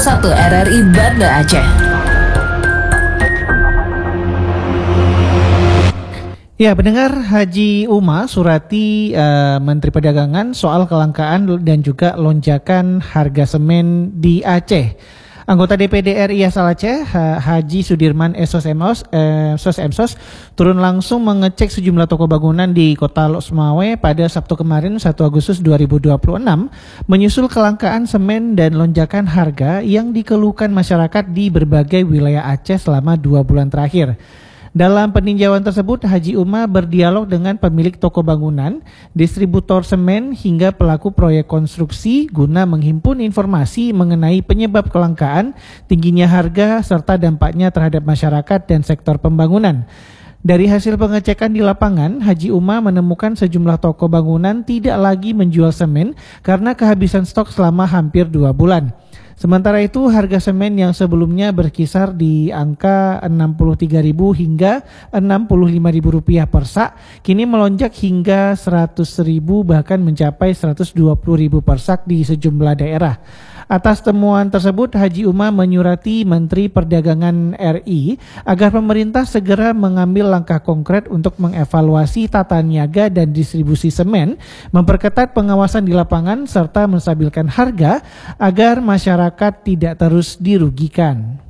101 RRI Banda Aceh. Ya, pendengar, Haji Uma Surati, Menteri Perdagangan, soal kelangkaan dan juga lonjakan harga semen di Aceh. Anggota DPD RI asal Aceh, Haji Sudirman Emsos turun langsung mengecek sejumlah toko bangunan di Kota Lok Sumawe pada Sabtu kemarin 1 Agustus 2026 menyusul kelangkaan semen dan lonjakan harga yang dikeluhkan masyarakat di berbagai wilayah Aceh selama 2 bulan terakhir. Dalam peninjauan tersebut, Haji Uma berdialog dengan pemilik toko bangunan, distributor semen hingga pelaku proyek konstruksi guna menghimpun informasi mengenai penyebab kelangkaan, tingginya harga, serta dampaknya terhadap masyarakat dan sektor pembangunan. Dari hasil pengecekan di lapangan, Haji Uma menemukan sejumlah toko bangunan tidak lagi menjual semen karena kehabisan stok selama hampir 2 bulan. Sementara itu, harga semen yang sebelumnya berkisar di angka Rp63.000 hingga Rp65.000 per sak, kini melonjak hingga Rp100.000 bahkan mencapai Rp120.000 per sak di sejumlah daerah. Atas temuan tersebut, Haji Uma menyurati Menteri Perdagangan RI agar pemerintah segera mengambil langkah konkret untuk mengevaluasi tata niaga dan distribusi semen, memperketat pengawasan di lapangan, serta menstabilkan harga agar masyarakat tidak terus dirugikan.